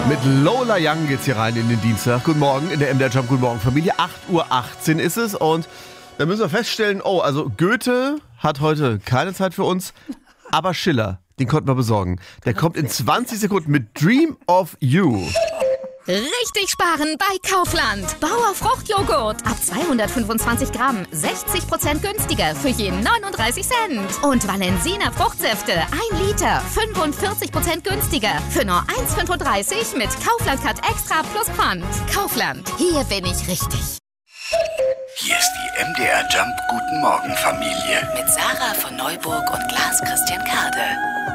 Mit Lola Young geht's hier rein in den Dienstag. Guten Morgen in der MDR Jump. Guten Morgen Familie. 8:18 Uhr ist es und da müssen wir feststellen, also Goethe hat heute keine Zeit für uns, aber Schiller, den konnten wir besorgen. Der kommt in 20 Sekunden mit Dream of You. Richtig sparen bei Kaufland. Bauer Fruchtjoghurt. Ab 225 Gramm. 60% günstiger für je 39 Cent. Und Valensina Fruchtsäfte. 1 Liter. 45% günstiger. Für nur 1,35 mit Kaufland Cut Extra plus Pfand. Kaufland. Hier bin ich richtig. Hier ist die MDR Jump Guten Morgen Familie. Mit Sarah von Neuburg und Lars Christian Kade.